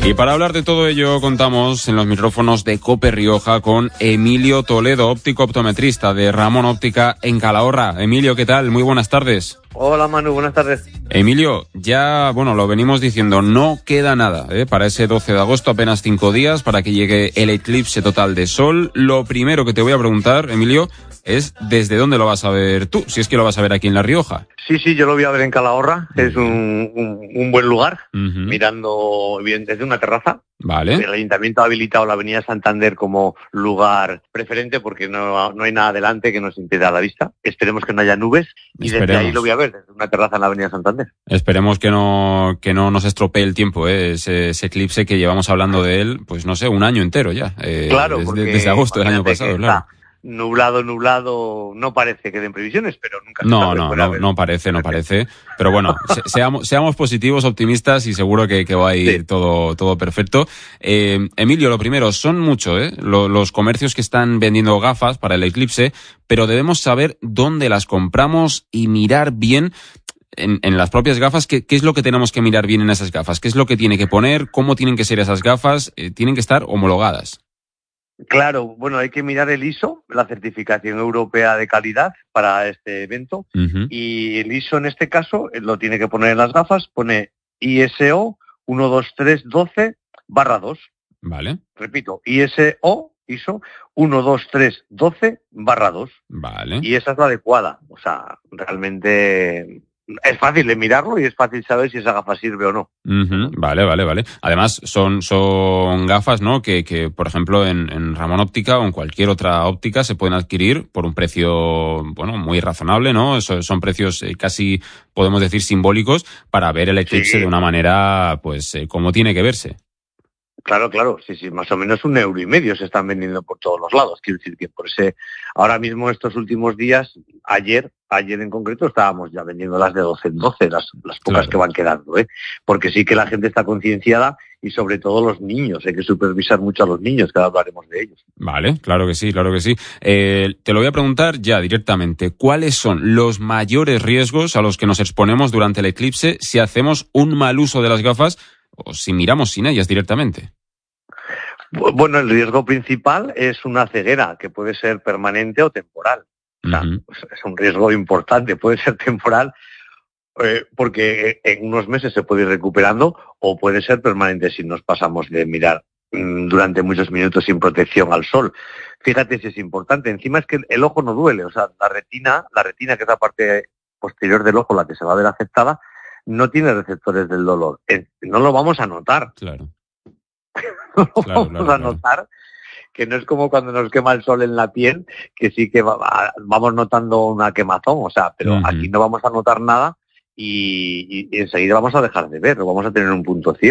Y para hablar de todo ello contamos en los micrófonos de COPE Rioja con Emilio Toledo, óptico optometrista de Ramón Óptica en Calahorra. Emilio, ¿qué tal? Muy buenas tardes. Hola Manu, buenas tardes. Emilio, ya, lo venimos diciendo, no queda nada, para ese 12 de agosto, apenas 5 días para que llegue el eclipse total de sol. Lo primero que te voy a preguntar, Emilio, es ¿desde dónde lo vas a ver tú? Si es que lo vas a ver aquí en La Rioja. Sí, yo lo voy a ver en Calahorra, es un buen lugar, mirando bien desde una terraza. Vale. El Ayuntamiento ha habilitado la Avenida Santander como lugar preferente porque no hay nada adelante que nos impida la vista. Esperemos que no haya nubes y desde ahí lo voy a ver, desde una terraza en la Avenida Santander. Esperemos que no nos estropee el tiempo, ese eclipse que llevamos hablando de él, pues no sé, un año entero ya. Claro, desde agosto del año pasado, claro. Nublado, no parece que den previsiones, pero nunca. No parece. Pero bueno, seamos positivos, optimistas y seguro que va a ir todo perfecto. Emilio, lo primero, son muchos, los comercios que están vendiendo gafas para el eclipse, pero debemos saber dónde las compramos y mirar bien en las propias gafas, ¿qué es lo que tenemos que mirar bien en esas gafas? ¿Qué es lo que tiene que poner? ¿Cómo tienen que ser esas gafas? Tienen que estar homologadas. Claro, bueno, hay que mirar el ISO, la certificación europea de calidad para este evento, y el ISO en este caso lo tiene que poner en las gafas, pone ISO 12312/2. Vale. Repito, ISO 12312/2. Vale. Y esa es la adecuada, o sea, realmente es fácil de mirarlo y es fácil saber si esa gafa sirve o no. Vale. Además, son gafas, ¿no? Que por ejemplo, en Ramón Óptica o en cualquier otra óptica se pueden adquirir por un precio, muy razonable, ¿no? Son precios casi, podemos decir, simbólicos para ver el eclipse de una manera, como tiene que verse. Claro, sí, más o menos 1,5 € se están vendiendo por todos los lados. Quiero decir que por ese, ahora mismo estos últimos días, ayer en concreto, estábamos ya vendiendo las de 12 en 12, las pocas que van quedando, porque sí que la gente está concienciada y sobre todo los niños, hay que supervisar mucho a los niños, que ahora hablaremos de ellos. Vale, claro que sí. Te lo voy a preguntar ya directamente, ¿cuáles son los mayores riesgos a los que nos exponemos durante el eclipse si hacemos un mal uso de las gafas o si miramos sin ellas directamente? Bueno, el riesgo principal es una ceguera que puede ser permanente o temporal. O sea, es un riesgo importante, puede ser temporal porque en unos meses se puede ir recuperando, o puede ser permanente si nos pasamos de mirar durante muchos minutos sin protección al sol. Fíjate si es importante. Encima es que el ojo no duele, o sea, la retina, que es la parte posterior del ojo, la que se va a ver afectada, no tiene receptores del dolor. No lo vamos a notar. Claro. Vamos a notar que no es como cuando nos quema el sol en la piel, que sí que vamos notando una quemazón, o sea, pero aquí no vamos a notar nada y enseguida vamos a dejar de ver, vamos a tener un punto ciego.